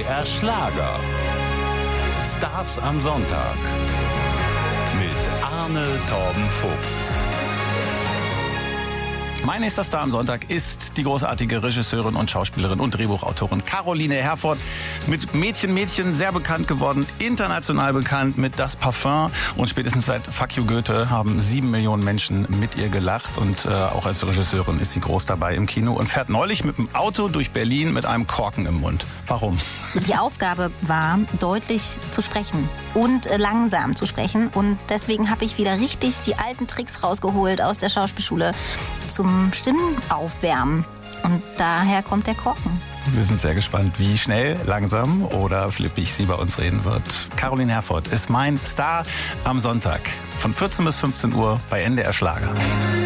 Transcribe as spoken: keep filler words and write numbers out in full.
R Schlager. Stars am Sonntag. Mit Arne Torben Vogts. Mein nächster Star am Sonntag ist die großartige Regisseurin und Schauspielerin und Drehbuchautorin Caroline Herford. Mit Mädchen, Mädchen sehr bekannt geworden, international bekannt mit Das Parfum. Und spätestens seit Fuck You Goethe haben sieben Millionen Menschen mit ihr gelacht. Und äh, auch als Regisseurin ist sie groß dabei im Kino und fährt neulich mit dem Auto durch Berlin mit einem Korken im Mund. Warum? Die Aufgabe war, deutlich zu sprechen und äh, langsam zu sprechen. Und deswegen habe ich wieder richtig die alten Tricks rausgeholt aus der Schauspielschule zum Stimmenaufwärmen. Und daher kommt der Korken. Wir sind sehr gespannt, wie schnell, langsam oder flippig sie bei uns reden wird. Caroline Herford ist mein Star am Sonntag von vierzehn bis fünfzehn Uhr bei N D R Schlager.